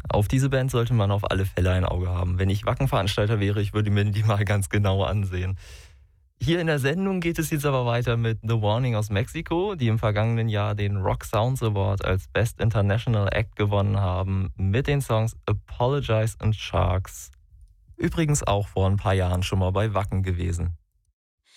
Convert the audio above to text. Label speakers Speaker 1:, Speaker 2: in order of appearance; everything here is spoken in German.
Speaker 1: Auf diese Band sollte man auf alle Fälle ein Auge haben. Wenn ich Wacken-Veranstalter wäre, ich würde mir die mal ganz genau ansehen. Hier in der Sendung geht es jetzt aber weiter mit The Warning aus Mexiko, die im vergangenen Jahr den Rock Sounds Award als Best International Act gewonnen haben, mit den Songs Apologize und Sharks. Übrigens auch vor ein paar Jahren schon mal bei Wacken gewesen.